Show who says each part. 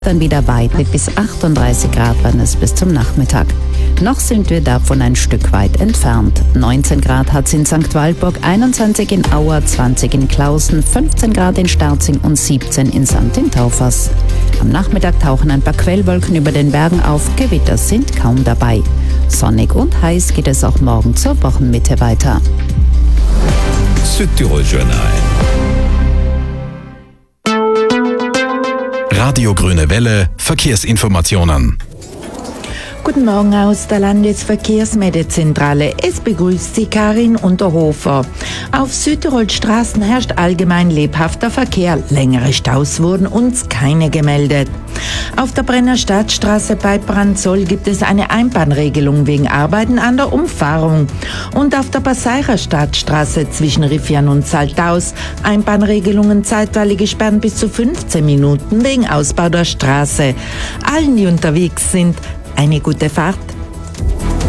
Speaker 1: Dann wieder weitlich bis 38 Grad werden es bis zum Nachmittag. Noch sind wir davon ein Stück weit entfernt. 19 Grad hat es in St. Walburg, 21 in Auer, 20 in Klausen, 15 Grad in Sterzing und 17 in St. in Taufers. Am Nachmittag tauchen ein paar Quellwolken über den Bergen auf, Gewitter sind kaum dabei. Sonnig und heiß geht es auch morgen zur Wochenmitte weiter.
Speaker 2: Südtirol Journal. Radio Grüne Welle, Verkehrsinformationen.
Speaker 3: Guten Morgen aus der Landesverkehrsmeldzentrale. Es begrüßt Sie Karin Unterhofer. Auf Südtirols Straßen herrscht allgemein lebhafter Verkehr. Längere Staus wurden uns keine gemeldet. Auf der Brenner Stadtstraße bei Branzoll gibt es eine Einbahnregelung wegen Arbeiten an der Umfahrung. Und auf der Passaicher Stadtstraße zwischen Riffian und Saltaus Einbahnregelungen zeitweilig gesperrt bis zu 15 Minuten wegen Ausbau der Straße. Allen, die unterwegs sind, eine gute Fahrt.